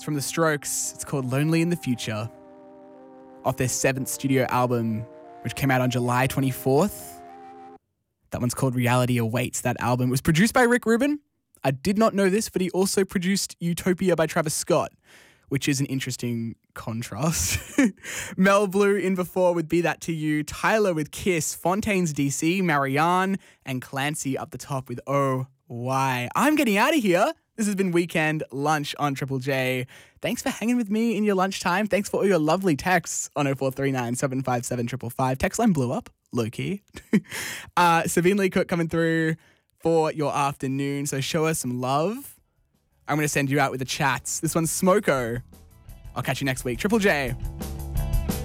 from The Strokes. It's called Lonely in the Future, off their 7th studio album, which came out on July 24th. That one's called Reality Awaits. That album was produced by Rick Rubin. I did not know this, but he also produced Utopia by Travis Scott, which is an interesting contrast. Mel Blue in before with Be That To You, Tyler with Kiss, Fontaine's DC, Marianne, and Clancy up the top with Oh Why. I'm getting out of here. This has been Weekend Lunch on Triple J. Thanks for hanging with me in your lunchtime. Thanks for all your lovely texts on 0439 757 555. Text line blew up, low key. Savine Lee Cook coming through for your afternoon, so show us some love. I'm going to send you out with the chats. This one's Smoko. I'll catch you next week. Triple J.